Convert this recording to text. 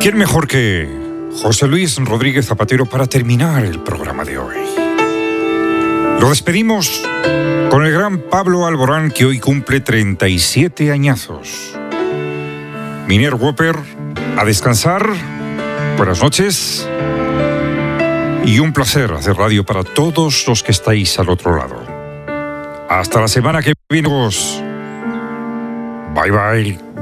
¿Quién mejor que José Luis Rodríguez Zapatero para terminar el programa de hoy? Lo despedimos con el gran Pablo Alborán, que hoy cumple 37 añazos. Minier Whopper, a descansar. Buenas noches. Y un placer hacer radio para todos los que estáis al otro lado. Hasta la semana que viene. Bye bye.